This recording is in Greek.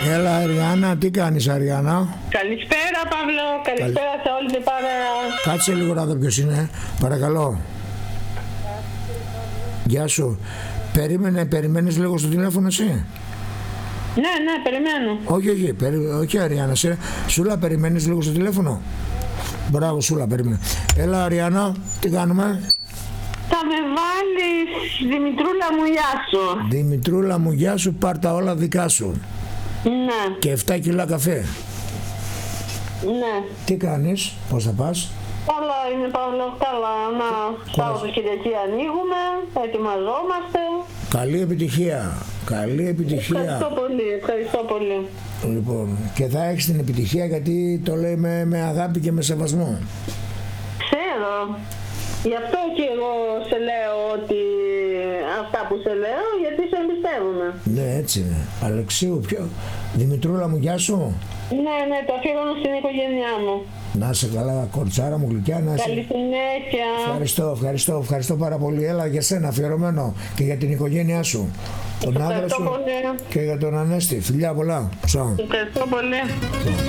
Έλα Αριάννα, τι κάνεις Αριάννα? Καλησπέρα Παύλο, καλησπέρα σε όλη την παρέα. Κάτσε λίγο να δω ποιος είναι, παρακαλώ. Γεια σου. Περιμένεις λίγο στο τηλέφωνο εσύ? Ναι, περιμένω. Όχι Αριάννα, Σούλα, περιμένεις λίγο στο τηλέφωνο? Μπράβο Σούλα, περίμενε. Έλα Αριάννα, τι κάνουμε? Θα με βάλεις Δημητρούλα μου, γεια σου. Δημητρούλα μου, γεια σου, πάρ' τα όλα δικά σου. Ναι. Και 7 κιλά καφέ. Ναι. Τι κάνεις, πώς θα πας? Καλά είναι Παύλο, καλά. Να, Σάββατο Κυριακή ανοίγουμε, ετοιμαζόμαστε. Καλή επιτυχία. Καλή επιτυχία. Ευχαριστώ πολύ. Λοιπόν, και θα έχεις την επιτυχία γιατί το λέει με αγάπη και με σεβασμό. Ξέρω. Γι' αυτό και εγώ σε λέω ότι αυτά που σε λέω, γιατί σε εμπιστεύομαι. Ναι, έτσι είναι. Αλεξίου, Δημητρούλα μου, γεια σου. Ναι, το αφιερώνω στην οικογένειά μου. Να είσαι καλά, κορτσάρα μου γλυκιά. Καλή συνέχεια. Ευχαριστώ πάρα πολύ. Έλα για σένα, αφιερωμένο και για την οικογένειά σου. Τον άντρα σου πολύ. Και για τον Ανέστη. Φιλιά πολλά. Ευχαριστώ πολύ.